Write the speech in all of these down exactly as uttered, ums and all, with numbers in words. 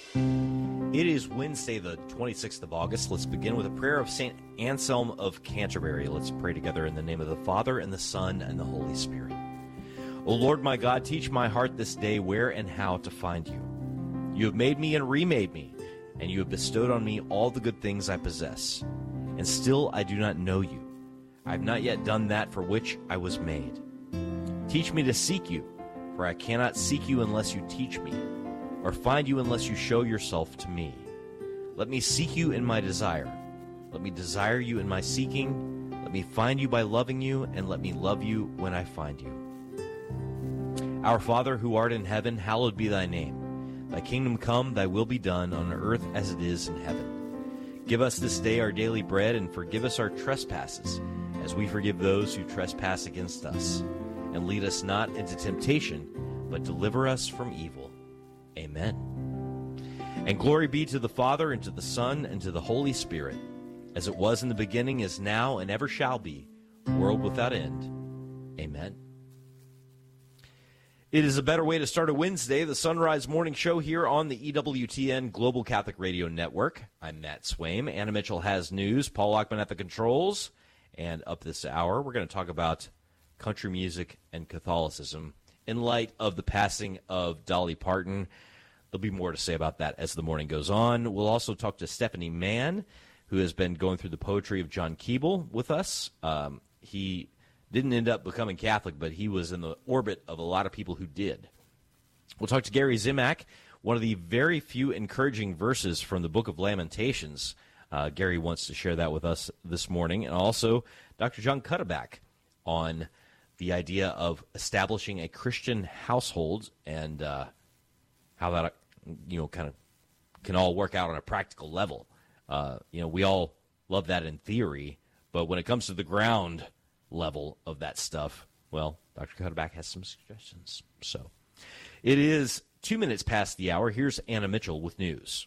It is Wednesday, the twenty-sixth of August. Let's begin with a prayer of Saint Anselm of Canterbury. Let's pray together in the name of the Father, and the Son, and the Holy Spirit. O Lord my God, teach my heart this day where and how to find you. You have made me and remade me, and you have bestowed on me all the good things I possess. And still I do not know you. I have not yet done that for which I was made. Teach me to seek you, for I cannot seek you unless you teach me, or find you unless you show yourself to me. Let me seek you in my desire. Let me desire you in my seeking. Let me find you by loving you, and let me love you when I find you. Our Father, who art in heaven, hallowed be thy name. Thy kingdom come, thy will be done, on earth as it is in heaven. Give us this day our daily bread, and forgive us our trespasses, as we forgive those who trespass against us. And lead us not into temptation, but deliver us from evil. Amen. And glory be to the Father, and to the Son, and to the Holy Spirit, as it was in the beginning, is now, and ever shall be, world without end. Amen. It is a better way to start a Wednesday, the Sunrise Morning Show here on the E W T N Global Catholic Radio Network. I'm Matt Swaim. Anna Mitchell has news. Paul Lockman at the controls. And up this hour, we're going to talk about country music and Catholicism in light of the passing of Dolly Parton. There'll be more to say about that as the morning goes on. We'll also talk to Stephanie Mann, who has been going through the poetry of John Keble with us. Um, he didn't end up becoming Catholic, but he was in the orbit of a lot of people who did. We'll talk to Gary Zimak, one of the very few encouraging verses from the Book of Lamentations. Uh, Gary wants to share that with us this morning. And also Doctor John Cuddeback on the idea of establishing a Christian household and uh, how that, you know, kind of can all work out on a practical level. Uh, you know, we all love that in theory, but when it comes to the ground level of that stuff, well, Doctor Cuddeback has some suggestions. So it is two minutes past the hour. Here's Anna Mitchell with news.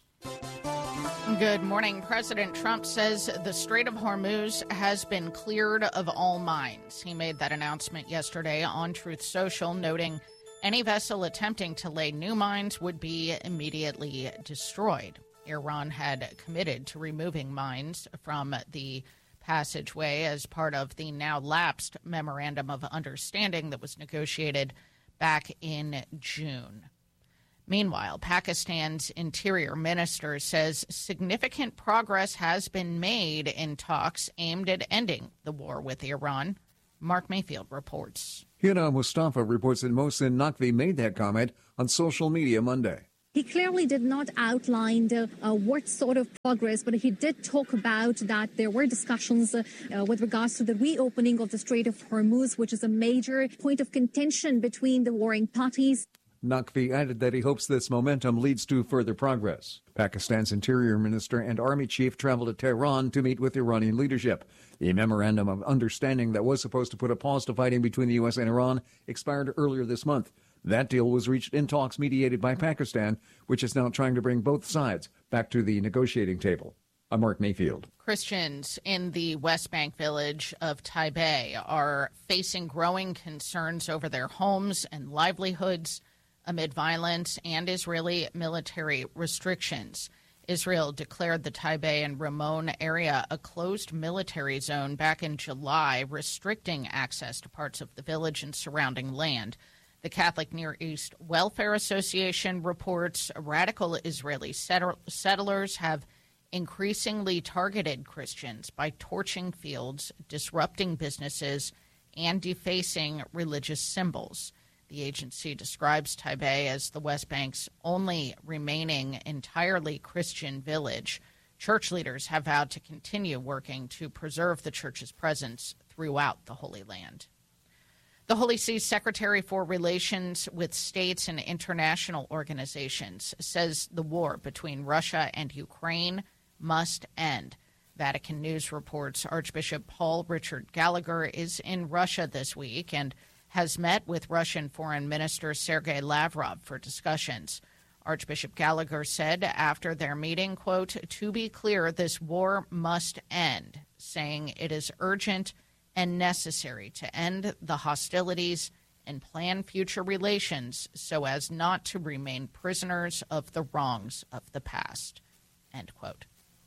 Good morning. President Trump says the Strait of Hormuz has been cleared of all mines. He made that announcement yesterday on Truth Social, noting any vessel attempting to lay new mines would be immediately destroyed. Iran had committed to removing mines from the passageway as part of the now lapsed Memorandum of Understanding that was negotiated back in June. Meanwhile, Pakistan's interior minister says significant progress has been made in talks aimed at ending the war with Iran. Mark Mayfield reports. Hina Mustafa reports that Mohsin Naqvi made that comment on social media Monday. He clearly did not outline uh, uh, what sort of progress, but he did talk about that there were discussions uh, uh, with regards to the reopening of the Strait of Hormuz, which is a major point of contention between the warring parties. Naqvi added that he hopes this momentum leads to further progress. Pakistan's interior minister and army chief traveled to Tehran to meet with Iranian leadership. The memorandum of understanding that was supposed to put a pause to fighting between the U S and Iran expired earlier this month. That deal was reached in talks mediated by Pakistan, which is now trying to bring both sides back to the negotiating table. I'm Mark Mayfield. Christians in the West Bank village of Taibeh are facing growing concerns over their homes and livelihoods amid violence and Israeli military restrictions. Israel declared the Taibeh and Ramon area a closed military zone back in July, restricting access to parts of the village and surrounding land. The Catholic Near East Welfare Association reports radical Israeli settlers have increasingly targeted Christians by torching fields, disrupting businesses, and defacing religious symbols. The agency describes Taibeh as the West Bank's only remaining entirely Christian village. Church leaders have vowed to continue working to preserve the church's presence throughout the Holy Land. The Holy See's Secretary for Relations with States and International Organizations says the war between Russia and Ukraine must end. Vatican News reports Archbishop Paul Richard Gallagher is in Russia this week and has met with Russian Foreign Minister Sergei Lavrov for discussions. Archbishop Gallagher said after their meeting, quote, "To be clear, this war must end," saying it is urgent and necessary to end the hostilities and plan future relations so as not to remain prisoners of the wrongs of the past, end quote.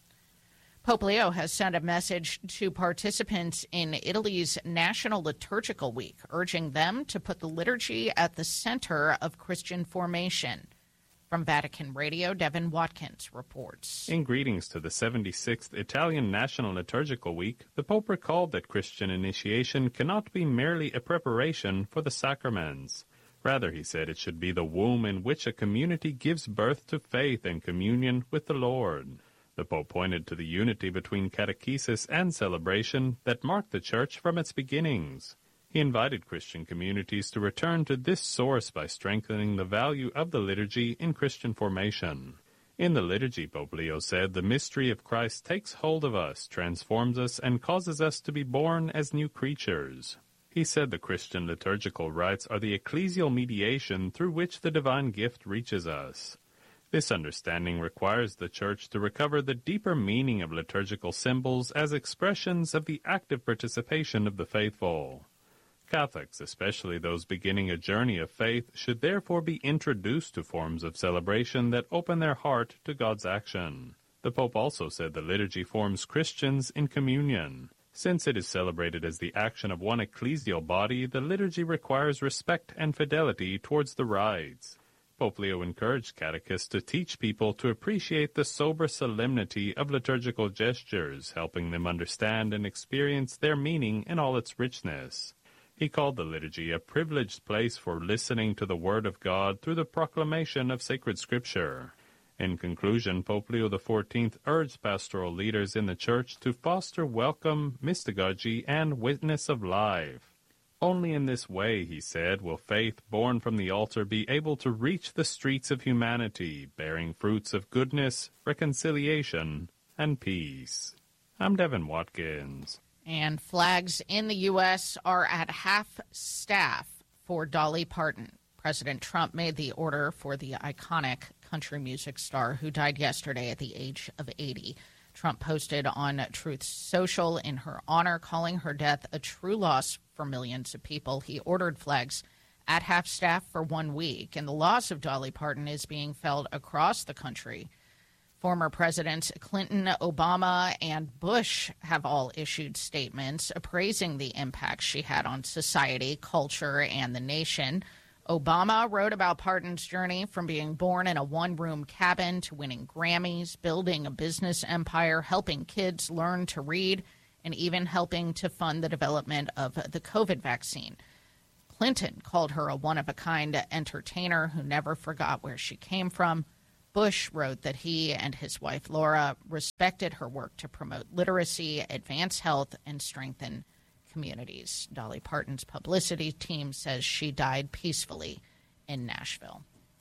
Pope Leo has sent a message to participants in Italy's National Liturgical Week, urging them to put the liturgy at the center of Christian formation. From Vatican Radio, Devin Watkins reports. In greetings to the seventy-sixth Italian National Liturgical Week, the Pope recalled that Christian initiation cannot be merely a preparation for the sacraments. Rather, he said, it should be the womb in which a community gives birth to faith and communion with the Lord. The Pope pointed to the unity between catechesis and celebration that marked the Church from its beginnings. He invited Christian communities to return to this source by strengthening the value of the liturgy in Christian formation. In the liturgy, Pope Leo said, the mystery of Christ takes hold of us, transforms us, and causes us to be born as new creatures. He said the Christian liturgical rites are the ecclesial mediation through which the divine gift reaches us. This understanding requires the Church to recover the deeper meaning of liturgical symbols as expressions of the active participation of the faithful. Catholics, especially those beginning a journey of faith, should therefore be introduced to forms of celebration that open their heart to God's action. The Pope also said the liturgy forms Christians in communion. Since it is celebrated as the action of one ecclesial body, the liturgy requires respect and fidelity towards the rites. Pope Leo encouraged catechists to teach people to appreciate the sober solemnity of liturgical gestures, helping them understand and experience their meaning in all its richness. He called the liturgy a privileged place for listening to the Word of God through the proclamation of sacred Scripture. In conclusion, Pope Leo the fourteenth urged pastoral leaders in the Church to foster welcome, mystagogy, and witness of life. Only in this way, he said, will faith born from the altar be able to reach the streets of humanity, bearing fruits of goodness, reconciliation, and peace. I'm Devin Watkins. And flags in the U S are at half staff for Dolly Parton. President Trump made the order for the iconic country music star who died yesterday at the age of eighty. Trump posted on Truth Social in her honor, calling her death a true loss for millions of people. He ordered flags at half-staff for one week, and the loss of Dolly Parton is being felt across the country. Former Presidents Clinton, Obama, and Bush have all issued statements appraising the impact she had on society, culture, and the nation. Obama wrote about Parton's journey from being born in a one-room cabin to winning Grammys, building a business empire, helping kids learn to read, and even helping to fund the development of the COVID vaccine. Clinton called her a one-of-a-kind entertainer who never forgot where she came from. Bush wrote that he and his wife Laura respected her work to promote literacy, advance health, and strengthen communities. Dolly Parton's publicity team says she died peacefully in Nashville.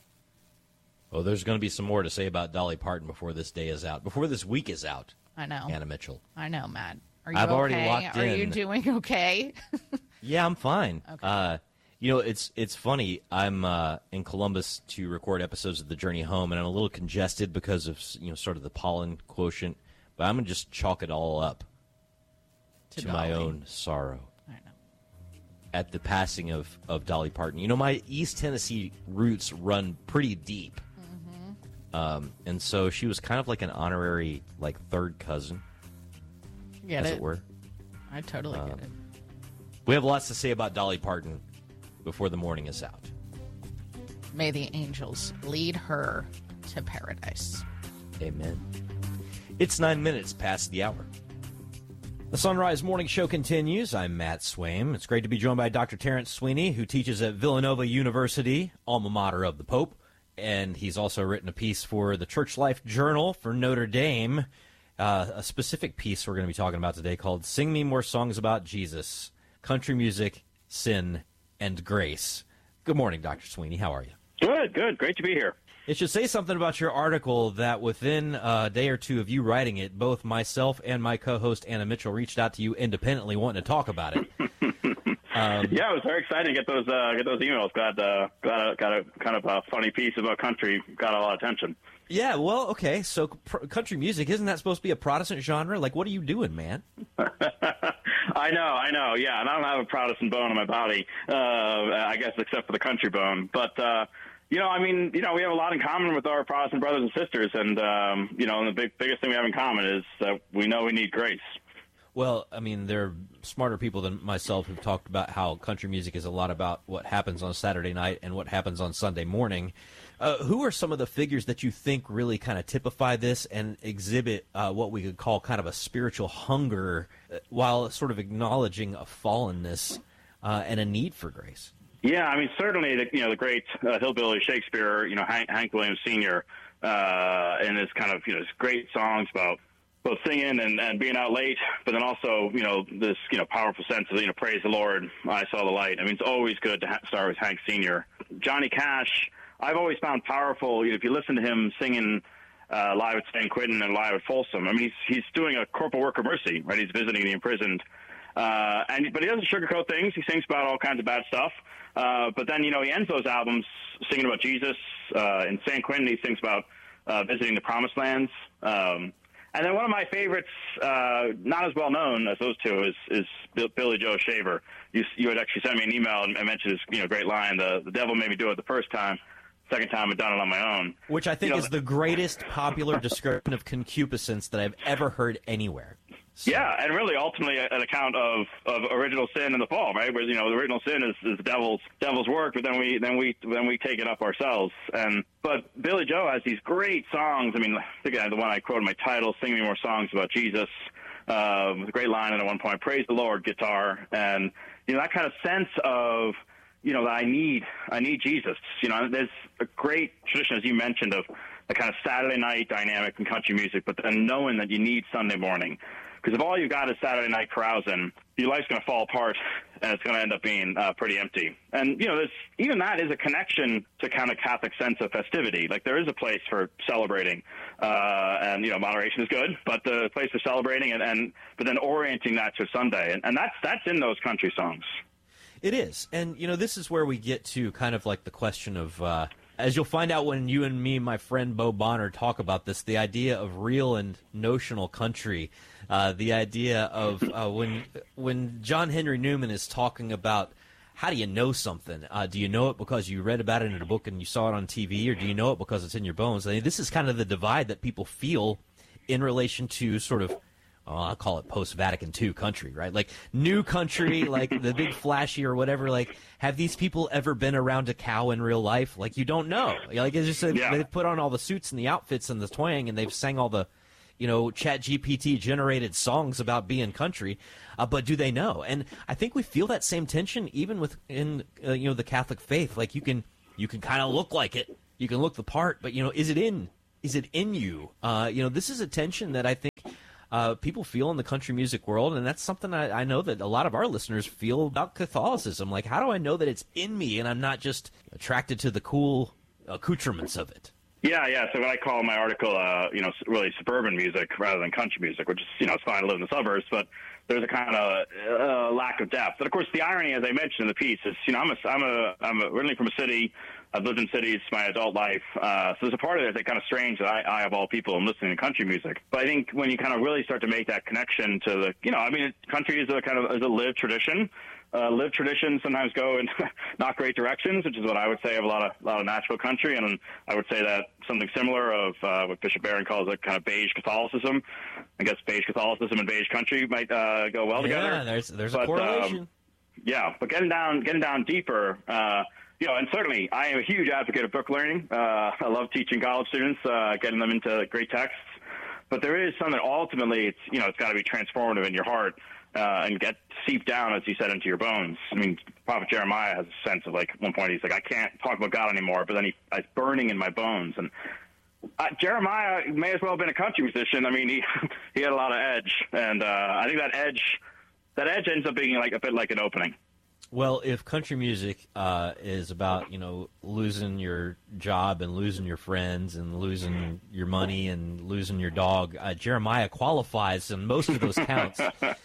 Oh, there's going to be some more to say about Dolly Parton before this day is out, before this week is out. I know. Anna Mitchell. I know, Matt. Are you I've okay? already locked Are in. you doing okay? Yeah, I'm fine. Okay. Uh, you know, it's it's funny. I'm uh, in Columbus to record episodes of The Journey Home, and I'm a little congested because of, you know, sort of the pollen quotient. But I'm going to just chalk it all up to, to my own sorrow. I know. At the passing of, of Dolly Parton. You know, my East Tennessee roots run pretty deep. Mm-hmm. Um, and so she was kind of like an honorary, like, third cousin. Get as it? it were. I totally Um, get it. We have lots to say about Dolly Parton before the morning is out. May the angels lead her to paradise. Amen. It's nine minutes past the hour. The Sunrise Morning Show continues. I'm Matt Swaim. It's great to be joined by Doctor Terrence Sweeney, who teaches at Villanova University, alma mater of the Pope. And he's also written a piece for the Church Life Journal for Notre Dame, uh, a specific piece we're going to be talking about today called Sing Me More Songs About Jesus, Country Music, Sin, and Grace. Good morning, Doctor Sweeney. How are you? Good, good. Great to be here. It should say something about your article that within a day or two of you writing it, both myself and my co-host Anna Mitchell reached out to you independently wanting to talk about it. um, yeah, it was very exciting to get those uh, get those emails. Glad, uh, glad I got a kind of a funny piece about country. Got a lot of attention. Yeah, well, okay. So pr- country music, isn't that supposed to be a Protestant genre? Like, what are you doing, man? I know, I know, yeah, and I don't have a Protestant bone in my body, uh, I guess, except for the country bone. But, uh, you know, I mean, you know, we have a lot in common with our Protestant brothers and sisters, and, um, you know, and the big, biggest thing we have in common is that we know we need grace. Well, I mean, there are smarter people than myself who've talked about how country music is a lot about what happens on Saturday night and what happens on Sunday morning. Uh, who are some of the figures that you think really kind of typify this and exhibit uh, what we could call kind of a spiritual hunger uh, while sort of acknowledging a fallenness uh, and a need for grace? Yeah, I mean, certainly, the, you know, the great uh, hillbilly Shakespeare, you know, Hank, Hank Williams Senior, uh, and his kind of, you know, his great songs about both singing and, and being out late, but then also, you know, this, you know, powerful sense of, you know, praise the Lord, I saw the light. I mean, it's always good to ha- start with Hank Senior Johnny Cash, I've always found powerful, you know, if you listen to him singing uh, live at San Quentin and live at Folsom. I mean, he's, he's doing a corporal work of mercy, right? He's visiting the imprisoned. Uh, and but he doesn't sugarcoat things. He sings about all kinds of bad stuff. Uh, but then, you know, he ends those albums singing about Jesus. Uh, in San Quentin, he sings about uh, visiting the Promised Lands. Um, and then one of my favorites, uh, not as well known as those two, is, is Bill, Billy Joe Shaver. You, you had actually sent me an email and mentioned his, you know, great line, the, the devil made me do it the first time. Second time I've done it on my own. Which I think you know, is the greatest popular description of concupiscence that I've ever heard anywhere. So. Yeah, and really ultimately an account of, of original sin in the fall, right? Where, you know, the original sin is, is the devil's devil's work, but then we then we then we take it up ourselves. And but Billy Joe has these great songs. I mean, I think I had the one I quoted in my title, "Sing Me More Songs About Jesus." Um, with a great line at one point, "Praise the Lord," guitar, and you know that kind of sense of, you know, that I need, I need Jesus. You know, there's a great tradition, as you mentioned, of the kind of Saturday night dynamic in country music, but then knowing that you need Sunday morning. Because if all you've got is Saturday night carousing, your life's going to fall apart, and it's going to end up being uh, pretty empty. And, you know, this, even that is a connection to kind of Catholic sense of festivity. Like, there is a place for celebrating, uh, and, you know, moderation is good, but the place for celebrating, and, and but then orienting that to Sunday. And, and that's that's in those country songs. It is. And, you know, this is where we get to kind of like the question of, uh, as you'll find out when you and me, my friend Bo Bonner, talk about this, the idea of real and notional country, uh, the idea of uh, when when John Henry Newman is talking about how do you know something? Uh, do you know it because you read about it in a book and you saw it on T V, or do you know it because it's in your bones? I mean, this is kind of the divide that people feel in relation to sort of, oh, I'll call it post-Vatican two country, right? Like new country, like the big flashy or whatever. Like, have these people ever been around a cow in real life? Like, you don't know. Like, it's just a, yeah. they've put on all the suits and the outfits and the twang, and they've sang all the, you know, Chat G P T generated songs about being country. Uh, but do they know? And I think we feel that same tension even within, uh, you know, the Catholic faith. Like, you can you can kind of look like it, you can look the part, but you know, is it in is it in you? Uh, you know, this is a tension that I think. Uh, people feel in the country music world, and that's something I, I know that a lot of our listeners feel about Catholicism. Like, how do I know that it's in me and I'm not just attracted to the cool accoutrements of it? Yeah, yeah. So what I call my article, uh, you know, really suburban music rather than country music, which is, you know, it's fine to live in the suburbs, but there's a kind of uh, lack of depth. And of course, the irony, as I mentioned in the piece, is, you know, I'm a, I'm a, I'm originally from a city. I've lived in cities my adult life, uh, so there's a part of it that's kind of strange that I, I, of all people, am listening to country music. But I think when you kind of really start to make that connection to the, you know, I mean, country is a kind of is a lived tradition. Uh, lived traditions sometimes go in not great directions, which is what I would say of a lot of a lot of Nashville country, and I would say that something similar of uh, what Bishop Barron calls a kind of beige Catholicism. I guess beige Catholicism and beige country might uh, go well yeah, together. Yeah, there's there's but, a correlation. Um, yeah, but getting down getting down deeper. Uh, You know, and certainly I am a huge advocate of book learning. Uh, I love teaching college students, uh, getting them into great texts. But there is something ultimately, it's, you know, it's got to be transformative in your heart uh, and get seep down, as you said, into your bones. I mean, Prophet Jeremiah has a sense of, like, at one point he's like, I can't talk about God anymore, but then he, it's burning in my bones. And uh, Jeremiah may as well have been a country musician. I mean, he he had a lot of edge. And uh, I think that edge, that edge ends up being like a bit like an opening. Well, if country music uh, is about, you know, losing your job and losing your friends and losing your money and losing your dog, uh, Jeremiah qualifies in most of those counts,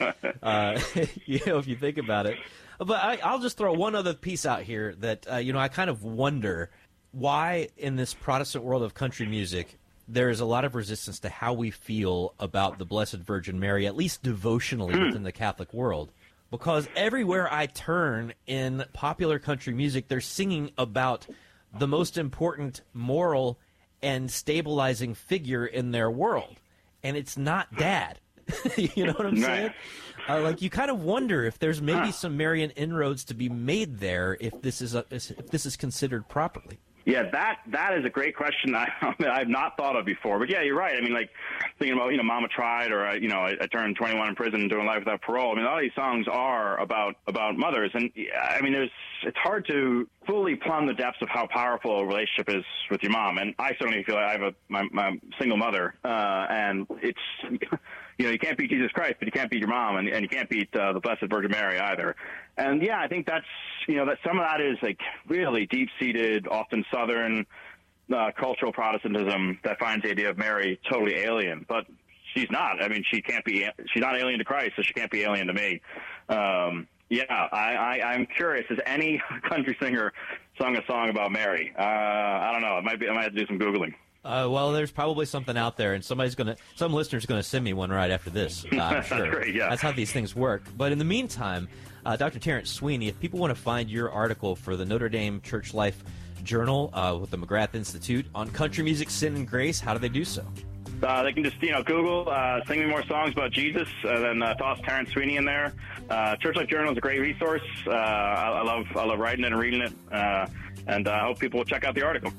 uh, you know, if you think about it. But I, I'll just throw one other piece out here that, uh, you know, I kind of wonder why in this Protestant world of country music there's a lot of resistance to how we feel about the Blessed Virgin Mary, at least devotionally within the Catholic world. Because everywhere I turn in popular country music, they're singing about the most important moral and stabilizing figure in their world. And it's not Dad. You know what I'm saying? Uh, like, you kind of wonder if there's maybe huh. some Marian inroads to be made there if this is a, if this is considered properly. Yeah, that that is a great question I, I've not thought of before. But, yeah, you're right. I mean, like, thinking about, you know, Mama Tried, or, you know, I, I turned twenty-one in prison doing life without parole. I mean, a lot of these songs are about about mothers. And, I mean, there's it's hard to fully plumb the depths of how powerful a relationship is with your mom. And I certainly feel like I have a my, my single mother, uh, and it's – you know, you can't beat Jesus Christ, but you can't beat your mom, and, and you can't beat uh, the Blessed Virgin Mary either. And, yeah, I think that's, you know, that some of that is, like, really deep-seated, often Southern uh, cultural Protestantism that finds the idea of Mary totally alien. But she's not. I mean, she can't be – she's not alien to Christ, so she can't be alien to me. Um, yeah, I, I, I'm curious. Has any country singer sung a song about Mary? Uh, I don't know. It might be, I might have to do some Googling. Uh, well, there's probably something out there, and somebody's gonna, some listener's gonna send me one right after this. Uh, I'm sure. That's great, yeah. That's how these things work. But in the meantime, uh, Doctor Terrence Sweeney, if people want to find your article for the Notre Dame Church Life Journal uh, with the McGrath Institute on country music, sin, and grace, how do they do so? Uh, they can just, you know, Google, uh, sing me more songs about Jesus, and then uh, toss Terrence Sweeney in there. Uh, Church Life Journal is a great resource. Uh, I, I love, I love writing it and reading it, uh, and I uh, hope people will check out the article.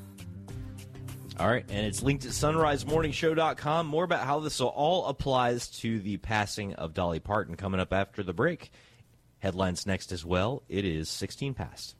All right, and it's linked at sunrise morning show dot com. More about how this all applies to the passing of Dolly Parton coming up after the break. Headlines next as well. It is sixteen past.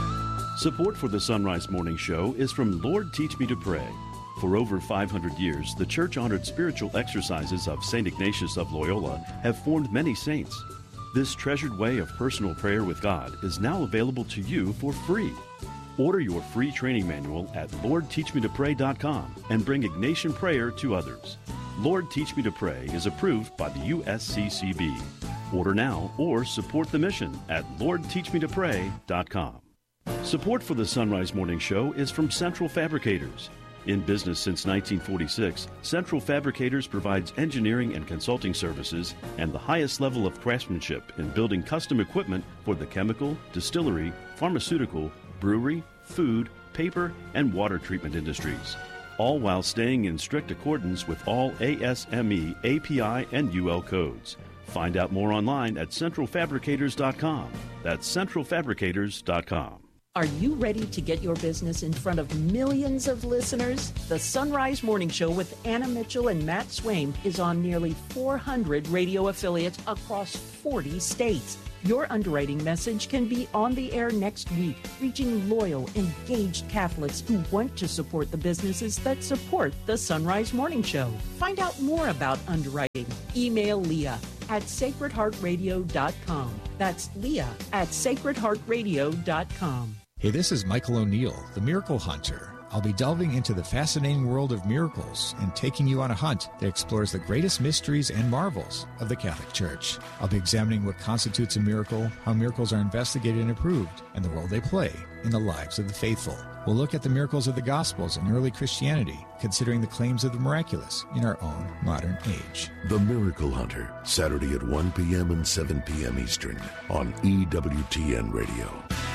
Support for the Sunrise Morning Show is from Lord Teach Me to Pray. For over five hundred years, the church-honored spiritual exercises of Saint Ignatius of Loyola have formed many saints. This treasured way of personal prayer with God is now available to you for free. Order your free training manual at lord teach me to pray dot com and bring Ignatian prayer to others. Lord Teach Me to Pray is approved by the U S C C B. Order now or support the mission at lord teach me to pray dot com. Support for the Sunrise Morning Show is from Central Fabricators. In business since nineteen forty-six, Central Fabricators provides engineering and consulting services and the highest level of craftsmanship in building custom equipment for the chemical, distillery, pharmaceutical, brewery, food, paper, and water treatment industries, all while staying in strict accordance with all A S M E, A P I, and U L codes. Find out more online at central fabricators dot com. That's central fabricators dot com. Are you ready to get your business in front of millions of listeners? The Sunrise Morning Show with Anna Mitchell and Matt Swaim is on nearly four hundred radio affiliates across forty states. Your underwriting message can be on the air next week, reaching loyal, engaged Catholics who want to support the businesses that support the Sunrise Morning Show. Find out more about underwriting. Email Leah at sacred heart radio dot com. That's Leah at sacred heart radio dot com. Hey, this is Michael O'Neill, the Miracle Hunter. I'll be delving into the fascinating world of miracles and taking you on a hunt that explores the greatest mysteries and marvels of the Catholic Church. I'll be examining what constitutes a miracle, how miracles are investigated and approved, and the role they play in the lives of the faithful. We'll look at the miracles of the Gospels and early Christianity, considering the claims of the miraculous in our own modern age. The Miracle Hunter, Saturday at one p.m. and seven p.m. Eastern on E W T N Radio.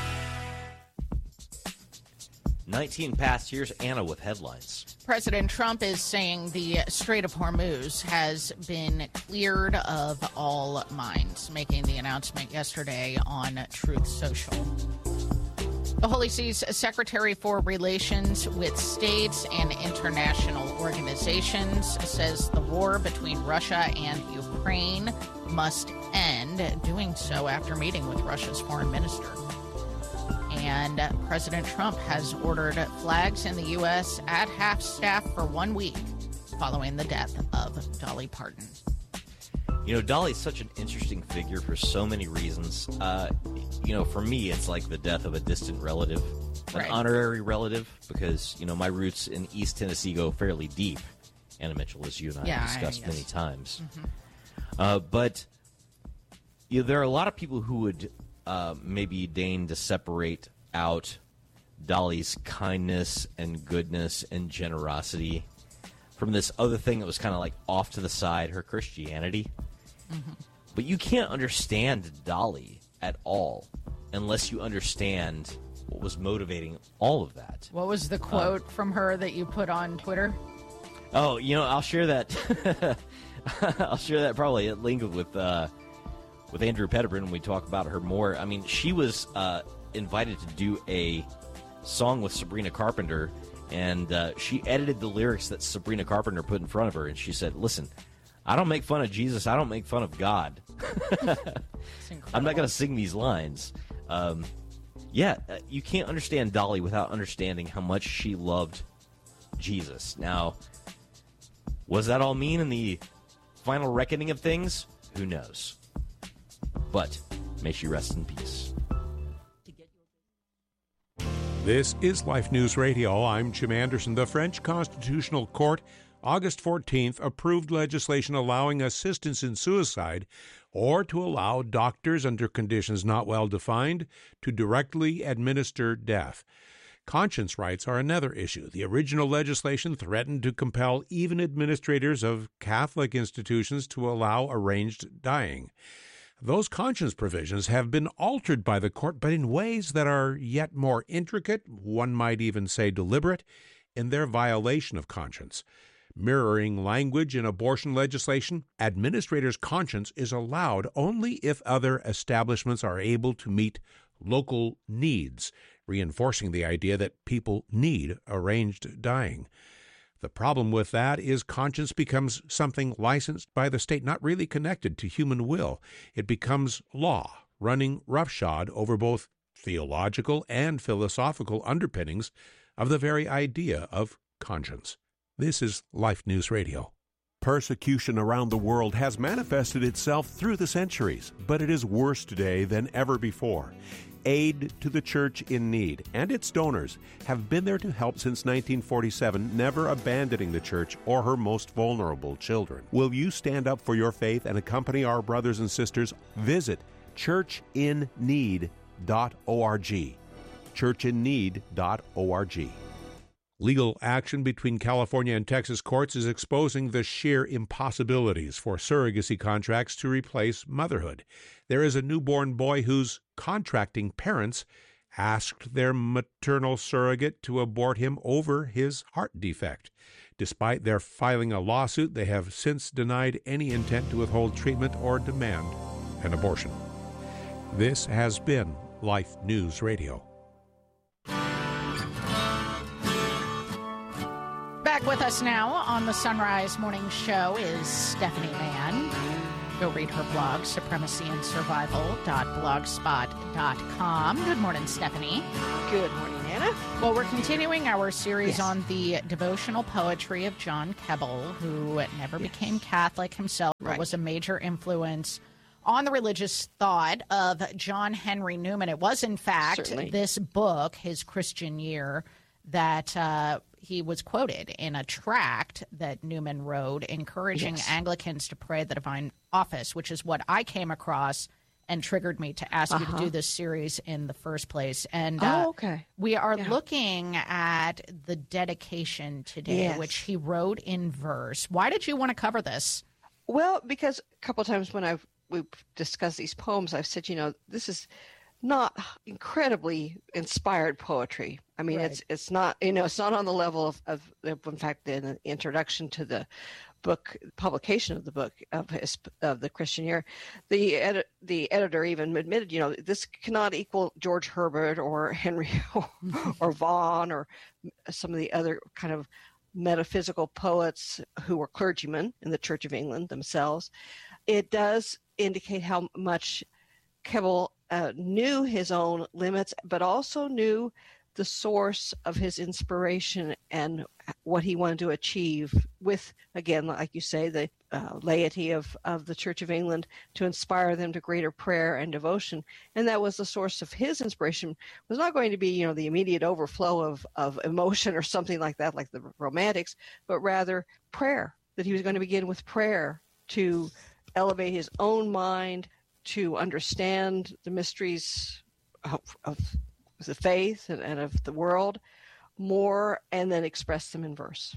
nineteen past. Here's Anna with headlines. President Trump is saying the Strait of Hormuz has been cleared of all mines, making the announcement yesterday on Truth Social. The Holy See's Secretary for Relations with States and International Organizations says the war between Russia and Ukraine must end, doing so after meeting with Russia's foreign minister. And President Trump has ordered flags in the U S at half-staff for one week following the death of Dolly Parton. You know, Dolly's such an interesting figure for so many reasons. Uh, you know, for me, it's like the death of a distant relative, an right. honorary relative, because, you know, my roots in East Tennessee go fairly deep. Anna Mitchell, as you and I yeah, have discussed I, yes. many times. Mm-hmm. Uh, but you know, there are a lot of people who would uh, maybe deign to separate out Dolly's kindness and goodness and generosity from this other thing that was kind of like off to the side, her Christianity. Mm-hmm. But you can't understand Dolly at all unless you understand what was motivating all of that. What was the quote uh, from her that you put on Twitter? Oh, you know, I'll share that. I'll share that probably at length with uh, with Andrew Pettigrew when we talk about her more. I mean, she was uh, invited to do a song with Sabrina Carpenter, and uh, she edited the lyrics that Sabrina Carpenter put in front of her, and she said, listen, I don't make fun of Jesus, I don't make fun of God. I'm not going to sing these lines. Um, yeah, you can't understand Dolly without understanding how much she loved Jesus. Now, was that all mean in the final reckoning of things? Who knows? But may she rest in peace. This is Life News Radio. I'm Jim Anderson. The French Constitutional Court, August fourteenth, approved legislation allowing assistance in suicide or to allow doctors under conditions not well defined to directly administer death. Conscience rights are another issue. The original legislation threatened to compel even administrators of Catholic institutions to allow arranged dying. Those conscience provisions have been altered by the court, but in ways that are yet more intricate, one might even say deliberate, in their violation of conscience. Mirroring language in abortion legislation, administrators' conscience is allowed only if other establishments are able to meet local needs, reinforcing the idea that people need arranged dying. The problem with that is conscience becomes something licensed by the state, not really connected to human will. It becomes law, running roughshod over both theological and philosophical underpinnings of the very idea of conscience. This is Life News Radio. Persecution around the world has manifested itself through the centuries, but it is worse today than ever before. Aid to the Church in Need and its donors have been there to help since nineteen forty-seven, never abandoning the Church or her most vulnerable children. Will you stand up for your faith and accompany our brothers and sisters? Visit church in need dot org. church in need dot org. Legal action between California and Texas courts is exposing the sheer impossibilities for surrogacy contracts to replace motherhood. There is a newborn boy whose contracting parents asked their maternal surrogate to abort him over his heart defect. Despite their filing a lawsuit, they have since denied any intent to withhold treatment or demand an abortion. This has been Life News Radio. Back with us now on the Sunrise Morning Show is Stephanie Mann. Go read her blog, supremacy and survival dot blogspot dot com. Good morning, Stephanie. Good morning, Anna. Well, we're continuing our series yes. on the devotional poetry of John Keble, who never yes. became Catholic himself, but right. was a major influence on the religious thought of John Henry Newman. It was, in fact, Certainly. this book, his Christian Year, that uh, he was quoted in a tract that Newman wrote encouraging yes. Anglicans to pray the divine office, which is what I came across and triggered me to ask uh-huh. you to do this series in the first place. And uh, oh, okay. we are yeah. looking at the dedication today, yes. which he wrote in verse. Why did you want to cover this? Well, because a couple of times when I've we've discussed these poems, I've said, you know, this is not incredibly inspired poetry. I mean, right. it's it's not, you know, it's not on the level of, of, of in fact, the introduction to the book, publication of the book of his, of the Christian Year. The edit, the editor even admitted, you know, this cannot equal George Herbert or Henry or, or Vaughan or some of the other kind of metaphysical poets who were clergymen in the Church of England themselves. It does indicate how much Keble uh, knew his own limits, but also knew the source of his inspiration and what he wanted to achieve with, again, like you say, the uh, laity of, of the Church of England to inspire them to greater prayer and devotion. And that was the source of his inspiration. It was not going to be, you know, the immediate overflow of, of emotion or something like that, like the Romantics, but rather prayer, that he was going to begin with prayer to elevate his own mind, to understand the mysteries of, of the faith and, and of the world more, and then express them in verse.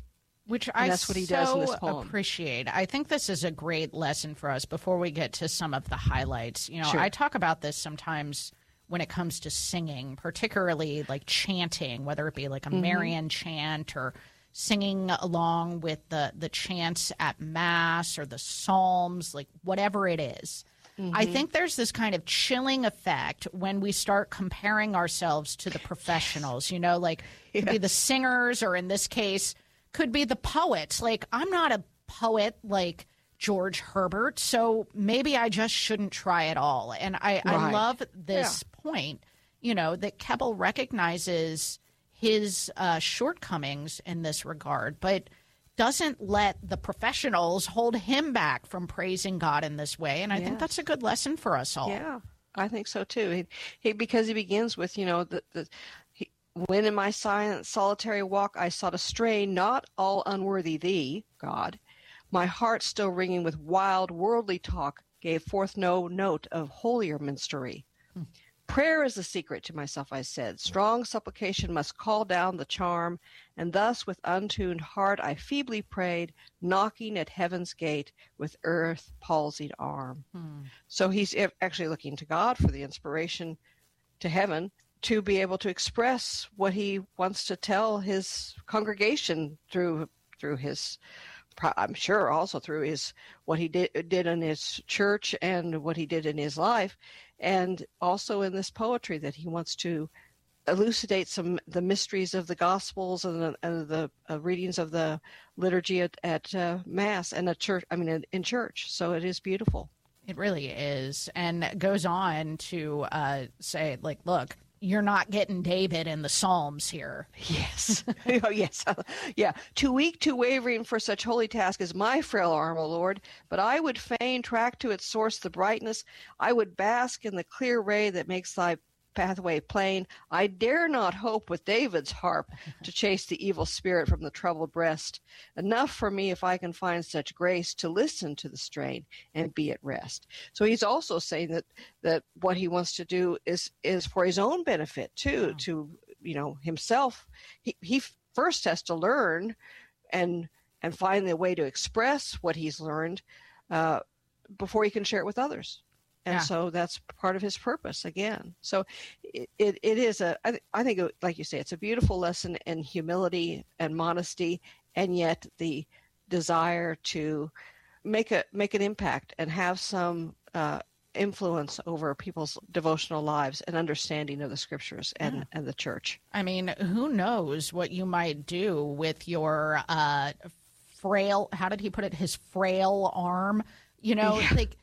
Which and I that's what he so does in this poem. appreciate. I think this is a great lesson for us before we get to some of the highlights. You know, Sure. I talk about this sometimes when it comes to singing, particularly like chanting, whether it be like a Mhm. Marian chant or singing along with the, the chants at Mass or the Psalms, like whatever it is. I Mhm. think there's this kind of chilling effect when we start comparing ourselves to the professionals, you know, like could be the singers, or in this case, could be the poets. Like, I'm not a poet like George Herbert, so maybe I just shouldn't try at all. And I, I Right. love this point, you know, that Keble recognizes his uh, shortcomings in this regard, but doesn't let the professionals hold him back from praising God in this way. And I think Yes. that's a good lesson for us all. Yeah, I think so too. He, he because he begins with, you know, the, the he, when in my silent solitary walk I sought a strain not all unworthy thee, God, my heart still ringing with wild worldly talk gave forth no note of holier minstery. Hmm. Prayer is the secret, to myself I said. Strong supplication must call down the charm, and thus with untuned heart I feebly prayed, knocking at heaven's gate with earth palsied arm. Hmm. So he's e- actually looking to God for the inspiration to heaven to be able to express what he wants to tell his congregation through through his, I'm sure also through his what he did did in his church and what he did in his life, and also in this poetry that he wants to elucidate some the mysteries of the Gospels and the, and the uh, readings of the liturgy at, at uh, Mass and at church. I mean, in, in church. So it is beautiful. It really is. And goes on to uh, say, like, look, you're not getting David in the Psalms here. Yes. Oh, yes. Yeah. Too weak, too wavering for such holy task is my frail arm, O Lord. But I would fain track to its source the brightness. I would bask in the clear ray that makes thy pathway plain. I dare not hope with David's harp to chase the evil spirit from the troubled breast. Enough for me if I can find such grace to listen to the strain and be at rest. So he's also saying that that what he wants to do is is for his own benefit too, Wow. to, you know, himself. He he first has to learn and and find the way to express what he's learned uh, before he can share it with others. And Yeah. so that's part of his purpose again. So it, it, it is a, I, th- I think, it, like you say, it's a beautiful lesson in humility and modesty, and yet the desire to make a make an impact and have some uh, influence over people's devotional lives and understanding of the scriptures and, Yeah. and the church. I mean, who knows what you might do with your uh, frail, how did he put it, his frail arm? You know, Yeah. like,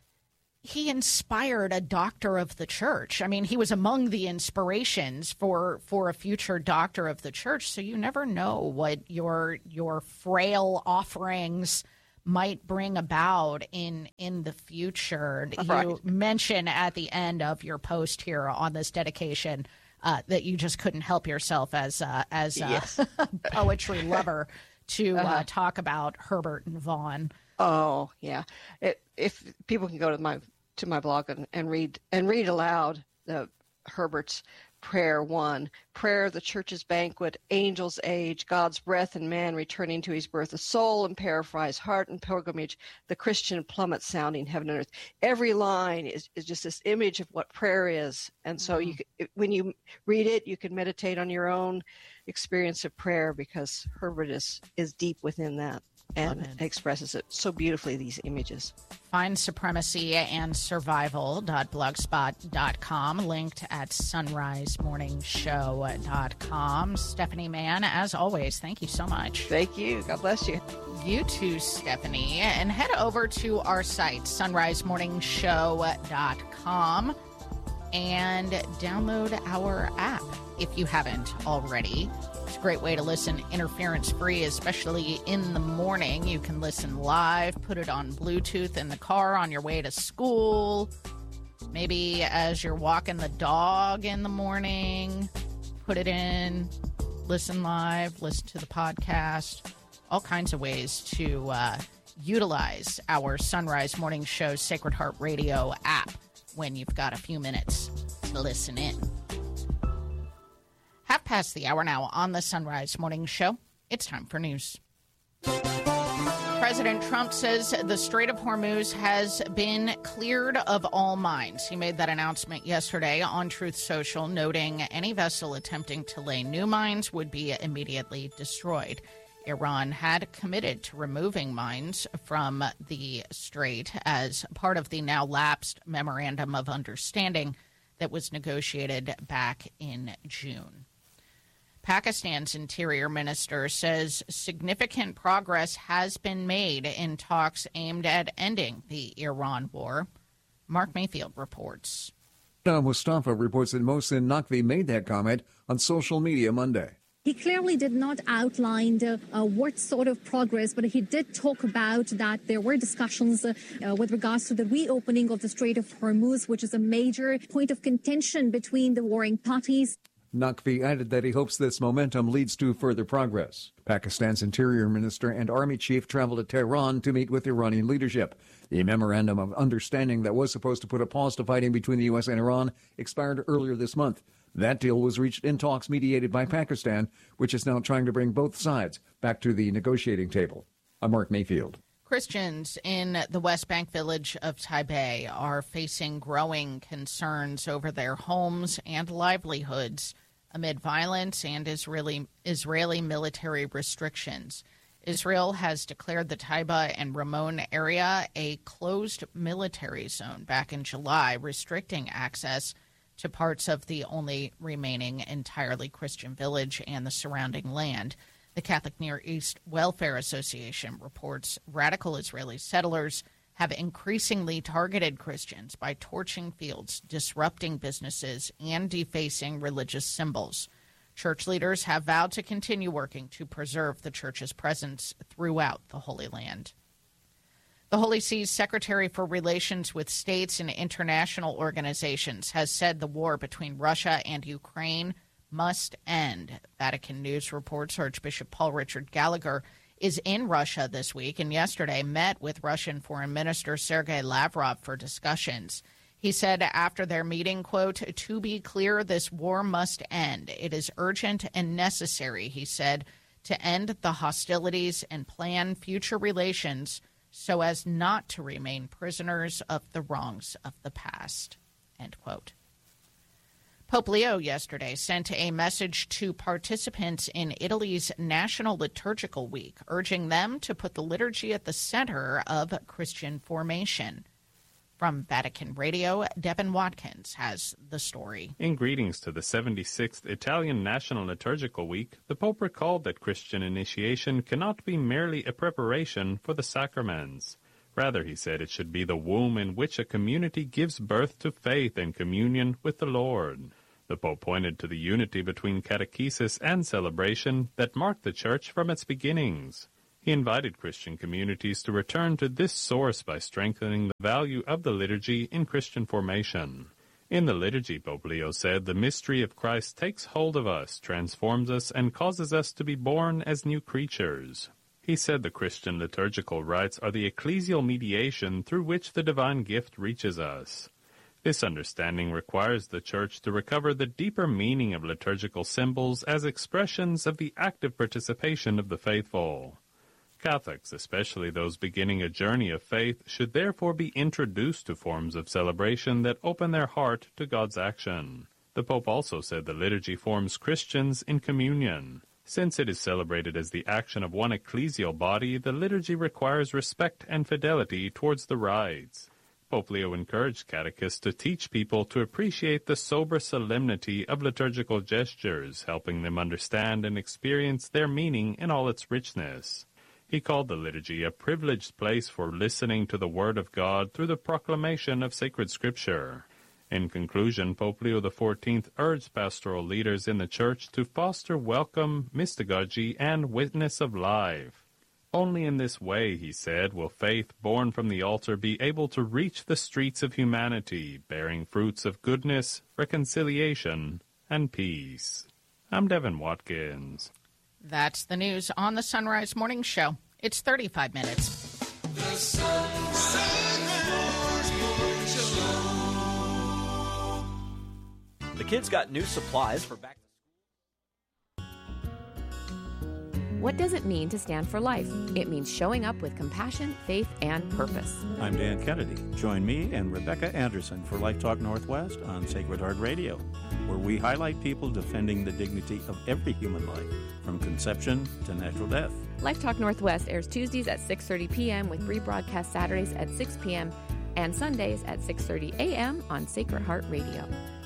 he inspired a doctor of the church. I mean, he was among the inspirations for for a future doctor of the church. So you never know what your your frail offerings might bring about in in the future. Right. You mention at the end of your post here on this dedication uh, that you just couldn't help yourself as uh, as a Yes. poetry lover to uh, Uh-huh. talk about Herbert and Vaughan. Oh yeah, it, if people can go to my to my blog and, and read and read aloud the Herbert's prayer one, prayer of the church's banquet, angels' age, God's breath and man returning to his birth, the soul and paraphrase, heart and pilgrimage, the Christian plummet sounding heaven and earth. Every line is, is just this image of what prayer is, and so you c- when you read it, you can meditate on your own experience of prayer because Herbert is is deep within that and Love it. expresses it so beautifully, these images. Find Supremacy and Survival dot blogspot dot com, linked at sunrise morning show dot com. Stephanie Mann, as always, thank you so much. Thank you. God bless you. You too, Stephanie. And head over to our site, sunrise morning show dot com, and download our app if you haven't already. It's a great way to listen interference-free, especially in the morning. You can listen live, put it on Bluetooth in the car on your way to school, maybe as you're walking the dog in the morning, put it in, listen live, listen to the podcast, all kinds of ways to uh, utilize our Sunrise Morning Show Sacred Heart Radio app when you've got a few minutes to listen in. Half past the hour now on the Sunrise Morning Show. It's time for news. President Trump says the Strait of Hormuz has been cleared of all mines. He made that announcement yesterday on Truth Social, noting any vessel attempting to lay new mines would be immediately destroyed. Iran had committed to removing mines from the strait as part of the now lapsed Memorandum of Understanding that was negotiated back in June. Pakistan's interior minister says significant progress has been made in talks aimed at ending the Iran war. Mark Mayfield reports. Mustafa reports that Mohsin Naqvi made that comment on social media Monday. He clearly did not outline uh, uh, what sort of progress, but he did talk about that there were discussions uh, uh, with regards to the reopening of the Strait of Hormuz, which is a major point of contention between the warring parties. Naqvi added that he hopes this momentum leads to further progress. Pakistan's interior minister and army chief traveled to Tehran to meet with Iranian leadership. The memorandum of understanding that was supposed to put a pause to fighting between the U S and Iran expired earlier this month. That deal was reached in talks mediated by Pakistan, which is now trying to bring both sides back to the negotiating table. I'm Mark Mayfield. Christians in the West Bank village of Taibeh are facing growing concerns over their homes and livelihoods amid violence and Israeli, Israeli military restrictions. Israel has declared the Taiba and Ramon area a closed military zone back in July, restricting access to parts of the only remaining entirely Christian village and the surrounding land. The Catholic Near East Welfare Association reports radical Israeli settlers have increasingly targeted Christians by torching fields, disrupting businesses, and defacing religious symbols. Church leaders have vowed to continue working to preserve the church's presence throughout the Holy Land. The Holy See's Secretary for Relations with States and International Organizations has said the war between Russia and Ukraine must end. Vatican News reports Archbishop Paul Richard Gallagher is in Russia this week and yesterday met with Russian Foreign Minister Sergei Lavrov for discussions. He said after their meeting, quote, "To be clear, this war must end. It is urgent and necessary," he said, "to end the hostilities and plan future relations so as not to remain prisoners of the wrongs of the past," end quote. Pope Leo yesterday sent a message to participants in Italy's National Liturgical Week, urging them to put the liturgy at the center of Christian formation. From Vatican Radio, Devin Watkins has the story. In greetings to the seventy-sixth Italian National Liturgical Week, the Pope recalled that Christian initiation cannot be merely a preparation for the sacraments. Rather, he said, it should be the womb in which a community gives birth to faith and communion with the Lord. The Pope pointed to the unity between catechesis and celebration that marked the Church from its beginnings. He invited Christian communities to return to this source by strengthening the value of the liturgy in Christian formation. In the liturgy, Pope Leo said, the mystery of Christ takes hold of us, transforms us, and causes us to be born as new creatures. He said the Christian liturgical rites are the ecclesial mediation through which the divine gift reaches us. This understanding requires the Church to recover the deeper meaning of liturgical symbols as expressions of the active participation of the faithful. Catholics, especially those beginning a journey of faith, should therefore be introduced to forms of celebration that open their heart to God's action. The Pope also said the liturgy forms Christians in communion. Since it is celebrated as the action of one ecclesial body, the liturgy requires respect and fidelity towards the rites. Pope Leo encouraged catechists to teach people to appreciate the sober solemnity of liturgical gestures, helping them understand and experience their meaning in all its richness. He called the liturgy a privileged place for listening to the Word of God through the proclamation of sacred Scripture. In conclusion, Pope Leo the fourteenth urged pastoral leaders in the Church to foster welcome, mystagogy, and witness of life. Only in this way, he said, will faith born from the altar be able to reach the streets of humanity, bearing fruits of goodness, reconciliation, and peace. I'm Devin Watkins. That's the news on the Sunrise Morning Show. It's thirty-five minutes. The Sunrise Morning Show. The kids got new supplies for back to school. What does it mean to stand for life? It means showing up with compassion, faith, and purpose. I'm Dan Kennedy. Join me and Rebecca Anderson for Life Talk Northwest on Sacred Heart Radio, where we highlight people defending the dignity of every human life, from conception to natural death. Life Talk Northwest airs Tuesdays at six thirty p.m. with rebroadcast Saturdays at six p.m. and Sundays at six thirty a.m. on Sacred Heart Radio.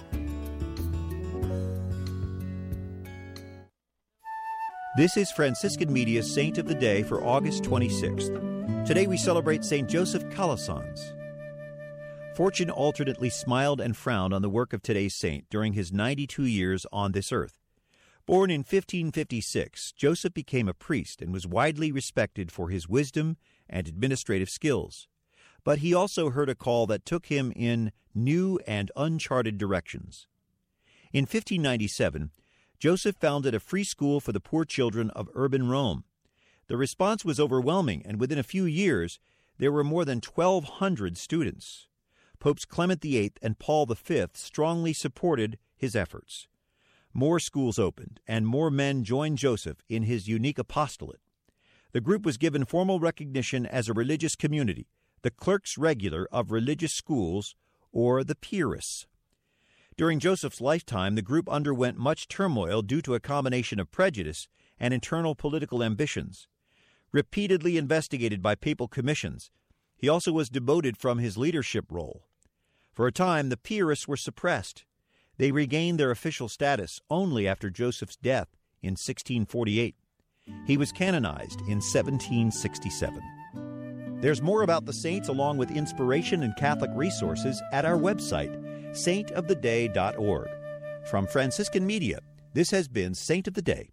This is Franciscan Media's Saint of the Day for August twenty-sixth. Today we celebrate Saint Joseph Calasanz. Fortune alternately smiled and frowned on the work of today's saint during his ninety-two years on this earth. Born in fifteen fifty-six, Joseph became a priest and was widely respected for his wisdom and administrative skills. But he also heard a call that took him in new and uncharted directions. In fifteen ninety-seven, Joseph founded a free school for the poor children of urban Rome. The response was overwhelming, and within a few years, there were more than twelve hundred students. Popes Clement the Eighth and Paul the Fifth strongly supported his efforts. More schools opened, and more men joined Joseph in his unique apostolate. The group was given formal recognition as a religious community, the Clerks Regular of Religious Schools, or the Piarists. During Joseph's lifetime, the group underwent much turmoil due to a combination of prejudice and internal political ambitions. Repeatedly investigated by papal commissions, he also was demoted from his leadership role. For a time, the Piarists were suppressed. They regained their official status only after Joseph's death in sixteen forty-eight. He was canonized in seventeen sixty-seven. There's more about the saints along with inspiration and Catholic resources at our website, saint of the day dot org. From Franciscan Media, this has been Saint of the Day.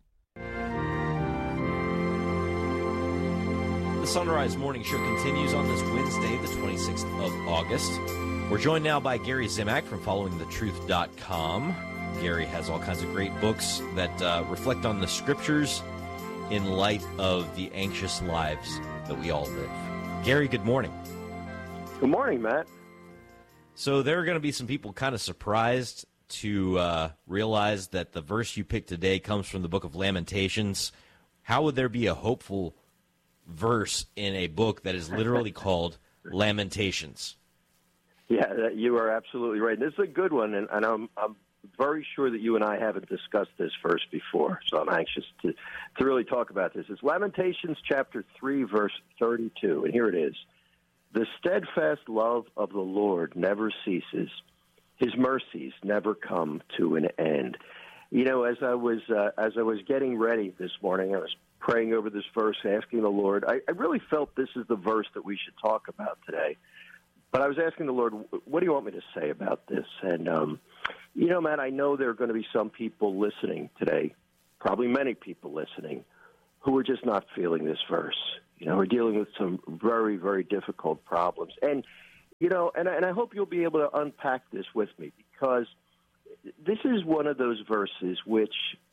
The Sunrise Morning Show continues on this Wednesday, the twenty-sixth of August. We're joined now by Gary Zimak from following the truth dot com. Gary has all kinds of great books that uh, reflect on the Scriptures in light of the anxious lives that we all live. Gary, good morning. Good morning, Matt. So there are going to be some people kind of surprised to uh, realize that the verse you picked today comes from the book of Lamentations. How would there be a hopeful verse in a book that is literally called Lamentations? Yeah, you are absolutely right. This is a good one, and, and I'm, I'm very sure that you and I haven't discussed this verse before, so I'm anxious to, to really talk about this. It's Lamentations chapter three, verse thirty-two, and here it is. The steadfast love of the Lord never ceases. His mercies never come to an end. You know, as I was uh, as I was getting ready this morning, I was praying over this verse, asking the Lord. I, I really felt this is the verse that we should talk about today. But I was asking the Lord, what do you want me to say about this? And, um, you know, man, I know there are going to be some people listening today, probably many people listening, who are just not feeling this verse. You know, we're dealing with some very, very difficult problems. And, you know, and, and I hope you'll be able to unpack this with me, because this is one of those verses which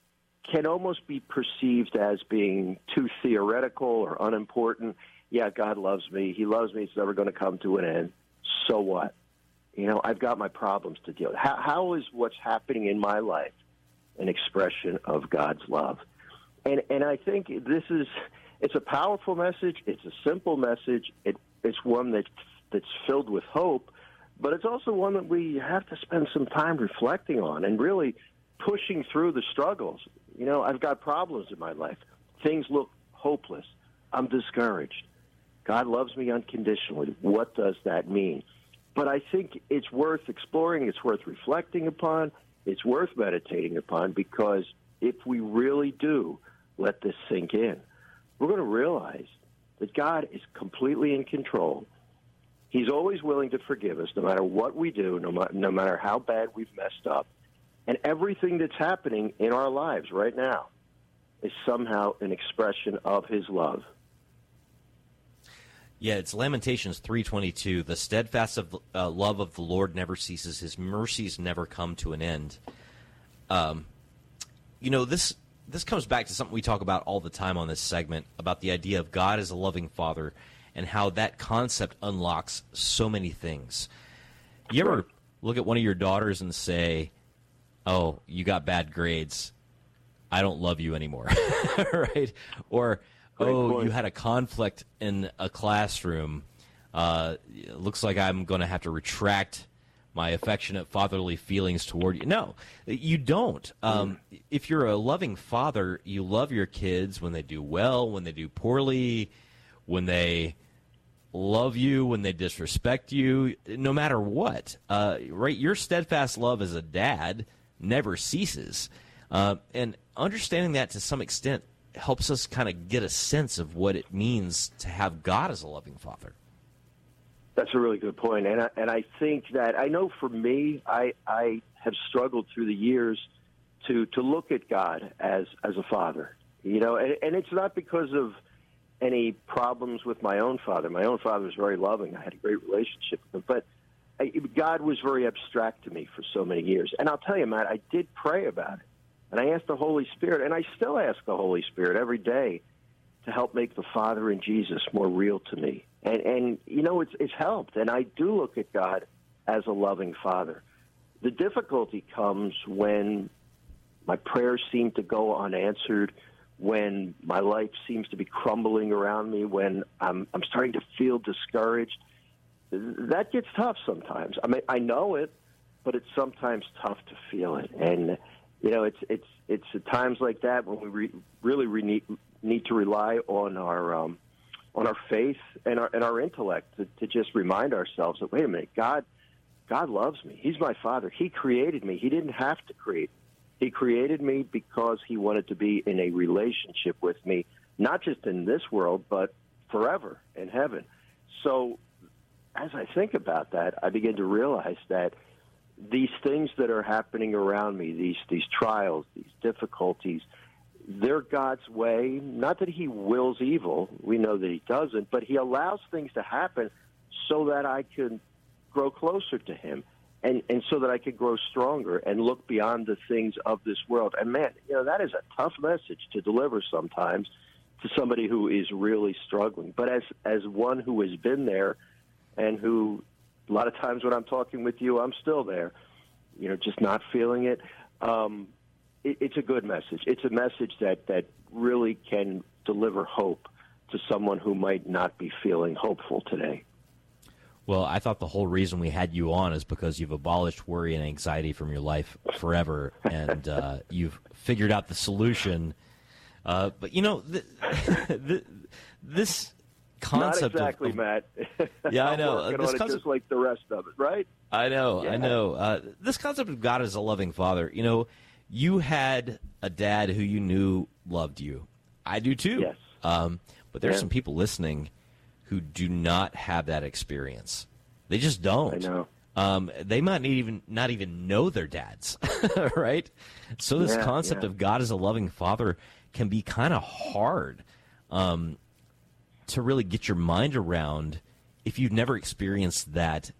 can almost be perceived as being too theoretical or unimportant. Yeah, God loves me. He loves me. It's never going to come to an end. So what? You know, I've got my problems to deal with. How, how is what's happening in my life an expression of God's love? And and I think this is, it's a powerful message. It's a simple message. It, it's one that that's filled with hope, but it's also one that we have to spend some time reflecting on and really pushing through the struggles. You know, I've got problems in my life. Things look hopeless. I'm discouraged. God loves me unconditionally. What does that mean? But I think it's worth exploring. It's worth reflecting upon. It's worth meditating upon, because if we really do let this sink in, we're going to realize that God is completely in control. He's always willing to forgive us no matter what we do, no, ma- no matter how bad we've messed up. And everything that's happening in our lives right now is somehow an expression of his love. Yeah, it's Lamentations three twenty-two. The steadfast of, uh, love of the Lord never ceases. His mercies never come to an end. Um, you know, this this comes back to something we talk about all the time on this segment, about the idea of God as a loving Father and how that concept unlocks so many things. You ever look at one of your daughters and say, oh, you got bad grades. I don't love you anymore, right? Or, Great oh, point. you had a conflict in a classroom. Uh, it looks like I'm going to have to retract my affectionate fatherly feelings toward you. No, you don't. Um, mm. If you're a loving father, you love your kids when they do well, when they do poorly, when they love you, when they disrespect you, no matter what. Uh, right? Your steadfast love as a dad never ceases. Uh, and understanding that to some extent helps us kind of get a sense of what it means to have God as a loving father. That's a really good point, and I, and I think that I know for me, I I have struggled through the years to to look at God as as a father, you know, and, and it's not because of any problems with my own father. My own father was very loving. I had a great relationship with him, but I, God was very abstract to me for so many years. And I'll tell you, Matt, I did pray about it, and I asked the Holy Spirit, and I still ask the Holy Spirit every day to help make the Father and Jesus more real to me. And, and you know, it's, it's helped. And I do look at God as a loving Father. The difficulty comes when my prayers seem to go unanswered, when my life seems to be crumbling around me, when I'm, I'm starting to feel discouraged. That gets tough sometimes. I mean, I know it, but it's sometimes tough to feel it. And, you know, it's it's it's at times like that when we re- really re- need, need to rely on our um, on our faith and our and our intellect to, to just remind ourselves that, wait a minute, God God loves me. He's my Father. He created me. He didn't have to create me. He created me because he wanted to be in a relationship with me, not just in this world, but forever in heaven. So as I think about that, I begin to realize that these things that are happening around me, these these trials, these difficulties, they're God's way. Not that he wills evil. We know that he doesn't, but he allows things to happen so that I can grow closer to him and, and so that I can grow stronger and look beyond the things of this world. And, man, you know, that is a tough message to deliver sometimes to somebody who is really struggling. But as as one who has been there and who a lot of times when I'm talking with you, I'm still there, you know, just not feeling it. Um, it it's a good message. It's a message that, that really can deliver hope to someone who might not be feeling hopeful today. Well, I thought the whole reason we had you on is because you've abolished worry and anxiety from your life forever, and uh, you've figured out the solution. Uh, but, you know, th- th- this concept Not exactly, of, of Matt. Yeah, I I'm know. working This on it concept, just like the rest of it, right? I know, Yeah. I know. Uh, this concept of God as a loving father, you know, you had a dad who you knew loved you. I do too. Yes. Um, but there's Yeah. some people listening who do not have that experience. They just don't. I know. Um, they might not even not even know their dads, right? So this Yeah, concept yeah. of God as a loving father can be kind of hard um, to really get your mind around if you've never experienced that